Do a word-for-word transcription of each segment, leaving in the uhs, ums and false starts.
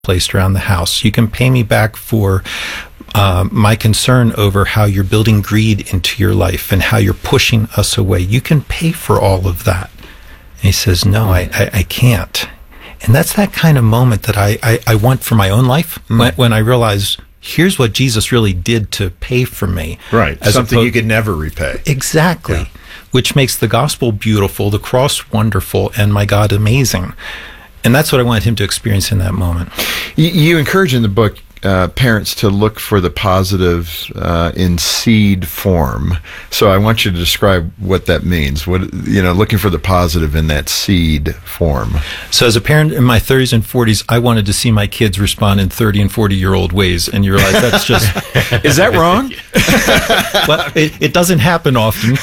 placed around the house. You can pay me back for uh, my concern over how you're building greed into your life and how you're pushing us away. You can pay for all of that. And he says, no, I, I, I can't. And that's that kind of moment that I, I, I want for my own life mm. when, when I realize here's what Jesus really did to pay for me. Right. Something opposed, you could never repay. Exactly. Yeah. Which makes the gospel beautiful, the cross wonderful, and my God amazing. And that's what I wanted him to experience in that moment. You, you encourage in the book uh, parents to look for the positive uh, in seed form. So I want you to describe what that means. What, you know, looking for the positive in that seed form. So as a parent in my thirties and forties, I wanted to see my kids respond in thirty and forty year old ways. And you realize that's just... Is that wrong? Well, it, it doesn't happen often.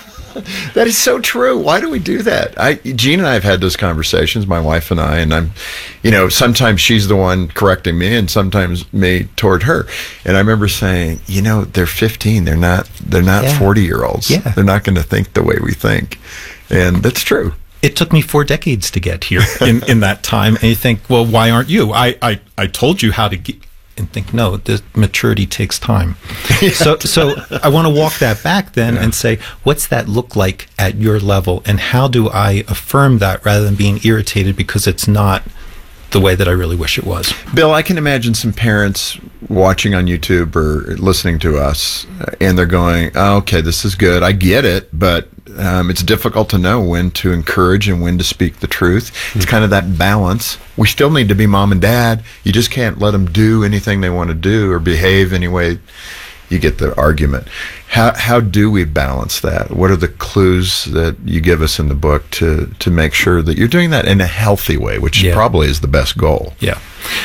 That is so true. Why do we do that? I, Jean and I have had those conversations, my wife and I, and I'm, you know, sometimes she's the one correcting me and sometimes me toward her. And I remember saying, you know, they're fifteen. They're not, they're not yeah. forty year olds. Yeah. They're not going to think the way we think. And that's true. It took me four decades to get here in, in that time. And you think, well, why aren't you? I, I, I told you how to get, and think, no, the maturity takes time. Yeah. So so I want to walk that back then yeah. and say, what's that look like at your level? And how do I affirm that rather than being irritated because it's not the way that I really wish it was? Bill, I can imagine some parents watching on YouTube or listening to us, and they're going, oh, okay, this is good. I get it, but um, it's difficult to know when to encourage and when to speak the truth. Mm-hmm. It's kind of that balance. We still need to be mom and dad. You just can't let them do anything they want to do or behave any way. You get the argument. How how do we balance that? What are the clues that you give us in the book to to make sure that you're doing that in a healthy way, which yeah. probably is the best goal? Yeah.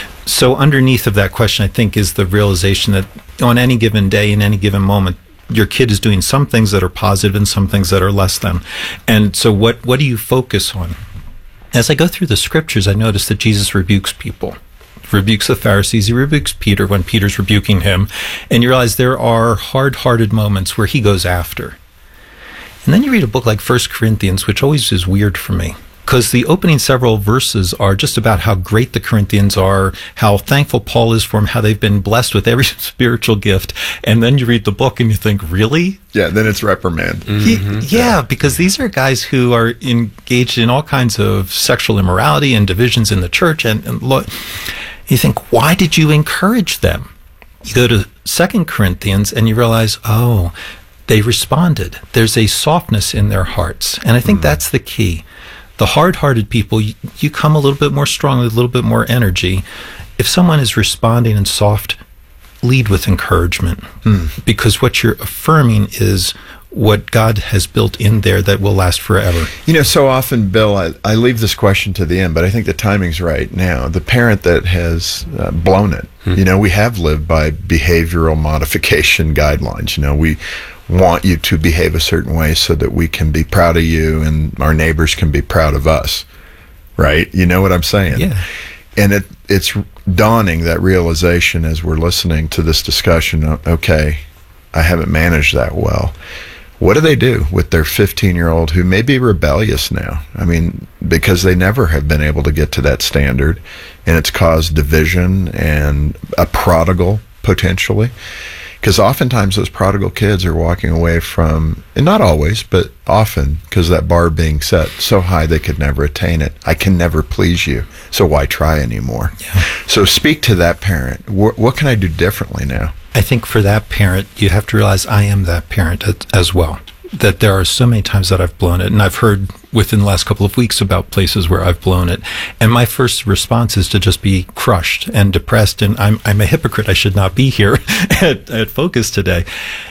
So underneath of that question, I think, is the realization that on any given day, in any given moment, your kid is doing some things that are positive and some things that are less than. And so what, what do you focus on? As I go through the scriptures, I notice that Jesus rebukes people. Rebukes the Pharisees. He rebukes Peter when Peter's rebuking him. And you realize there are hard-hearted moments where he goes after. And then you read a book like First Corinthians, which always is weird for me, because the opening several verses are just about how great the Corinthians are, how thankful Paul is for them, how they've been blessed with every spiritual gift. And then you read the book and you think, really? Yeah, then it's reprimand. Mm-hmm. Yeah, yeah, because these are guys who are engaged in all kinds of sexual immorality and divisions in the church. And, and look, you think, why did you encourage them? You go to Second Corinthians and you realize, oh, they responded. There's a softness in their hearts. And I think mm. that's the key. The hard-hearted people, you, you come a little bit more strongly, a little bit more energy. If someone is responding and soft, lead with encouragement. Mm. Because what you're affirming is what God has built in there that will last forever. You know, so often, Bill, I, I leave this question to the end, but I think the timing's right now. The parent that has uh, blown it, mm. you know, we have lived by behavioral modification guidelines. You know, we want you to behave a certain way so that we can be proud of you and our neighbors can be proud of us, right? You know what I'm saying? Yeah. And it it's dawning, that realization as we're listening to this discussion, okay, I haven't managed that well. What do they do with their fifteen-year-old who may be rebellious now? I mean, because they never have been able to get to that standard, and it's caused division and a prodigal, potentially. Because oftentimes those prodigal kids are walking away from, and not always, but often, because that bar being set so high they could never attain it. I can never please you, so why try anymore? Yeah. So speak to that parent. Wh- what can I do differently now? I think for that parent, you have to realize I am that parent as well. That there are so many times that I've blown it, and I've heard within the last couple of weeks about places where I've blown it. And my first response is to just be crushed and depressed, and I'm I'm a hypocrite. I should not be here at, at Focus today.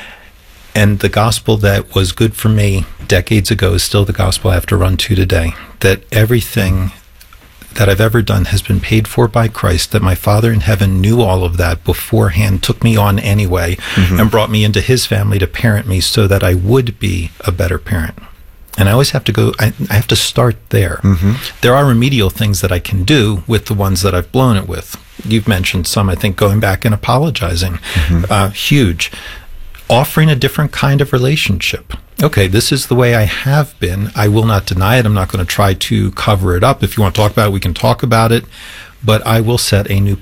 And the gospel that was good for me decades ago is still the gospel I have to run to today. That everything that I've ever done has been paid for by Christ, that my Father in heaven knew all of that beforehand, took me on anyway, mm-hmm. and brought me into his family to parent me so that I would be a better parent. And I always have to go, I, I have to start there. Mm-hmm. There are remedial things that I can do with the ones that I've blown it with. You've mentioned some, I think, going back and apologizing. Mm-hmm. Uh, huge. Offering a different kind of relationship. Okay, this is the way I have been. I will not deny it. I'm not going to try to cover it up. If you want to talk about it, we can talk about it. but I will set a new